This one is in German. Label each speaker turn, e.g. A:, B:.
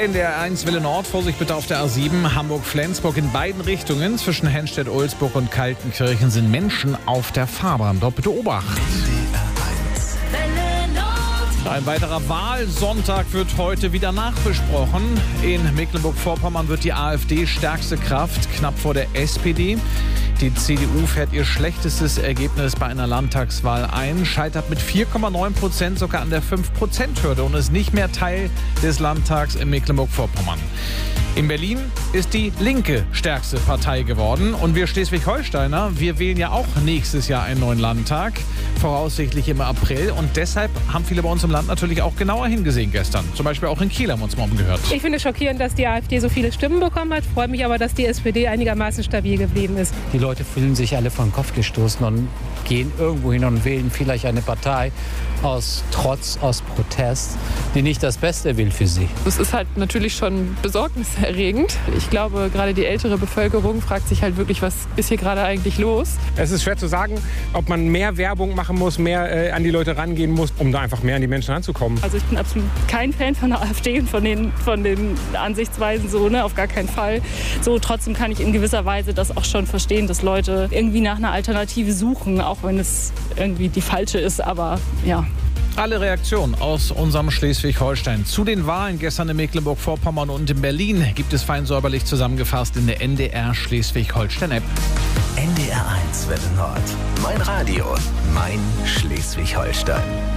A: NDR 1 Welle Nord, Vorsicht bitte auf der A7 Hamburg-Flensburg in beiden Richtungen. Zwischen Henstedt-Ulzburg und Kaltenkirchen sind Menschen auf der Fahrbahn. Dort bitte Obacht. Ein weiterer Wahlsonntag wird heute wieder nachbesprochen. In Mecklenburg-Vorpommern wird die AfD stärkste Kraft, knapp vor der SPD. Die CDU fährt ihr schlechtestes Ergebnis bei einer Landtagswahl ein, scheitert mit 4,9% sogar an der 5%-Hürde und ist nicht mehr Teil des Landtags in Mecklenburg-Vorpommern. In Berlin ist die Linke stärkste Partei geworden. Und wir Schleswig-Holsteiner, wir wählen ja auch nächstes Jahr einen neuen Landtag, voraussichtlich im April. Und deshalb haben viele bei uns im Land natürlich auch genauer hingesehen gestern. Zum Beispiel auch in Kiel haben wir uns mal umgehört.
B: Ich finde es schockierend, dass die AfD so viele Stimmen bekommen hat. Freue mich aber, dass die SPD einigermaßen stabil geblieben ist.
C: Die Leute fühlen sich alle vor den Kopf gestoßen und gehen irgendwo hin und wählen vielleicht eine Partei aus Trotz, aus Protest, die nicht das Beste will für sie.
D: Es ist halt natürlich schon besorgniserregend. Ich glaube, gerade die ältere Bevölkerung fragt sich halt wirklich, was ist hier gerade eigentlich los?
E: Es ist schwer zu sagen, ob man mehr Werbung machen muss, mehr an die Leute rangehen muss, um da einfach mehr an die Menschen ranzukommen.
F: Also ich bin absolut kein Fan von der AfD und von den Ansichtsweisen so, ne, auf gar keinen Fall. So, trotzdem kann ich in gewisser Weise das auch schon verstehen, dass Leute irgendwie nach einer Alternative suchen, auch wenn es irgendwie die falsche ist, aber ja.
A: Alle Reaktionen aus unserem Schleswig-Holstein zu den Wahlen gestern in Mecklenburg-Vorpommern und in Berlin gibt es fein säuberlich zusammengefasst in der NDR Schleswig-Holstein-App.
G: NDR 1 Welle Nord. Mein Radio, mein Schleswig-Holstein.